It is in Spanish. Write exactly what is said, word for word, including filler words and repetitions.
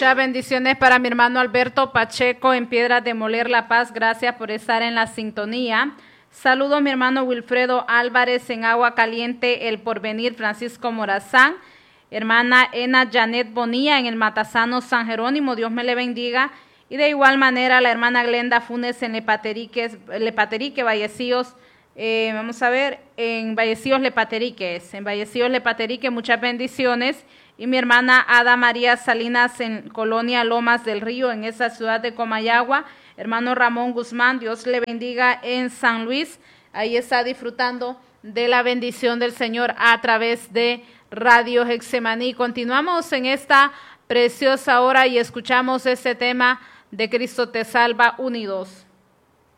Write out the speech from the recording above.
Muchas bendiciones para mi hermano Alberto Pacheco en Piedras de Moler, La Paz. Gracias por estar en la sintonía. Saludo a mi hermano Wilfredo Álvarez en Agua Caliente, El Porvenir, Francisco Morazán. Hermana Ena Janet Bonilla en el Matasano San Jerónimo, Dios me le bendiga. Y de igual manera la hermana Glenda Funes en Lepaterique, Lepaterique Vallecillos. Eh, vamos a ver, en Vallecillos Lepateriques, en Vallecillos Lepaterique, muchas bendiciones. Y mi hermana Ada María Salinas en Colonia Lomas del Río, en esa ciudad de Comayagua. Hermano Ramón Guzmán, Dios le bendiga en San Luis. Ahí está disfrutando de la bendición del Señor a través de Radio Getsemaní. Continuamos en esta preciosa hora y escuchamos este tema de Cristo te salva unidos.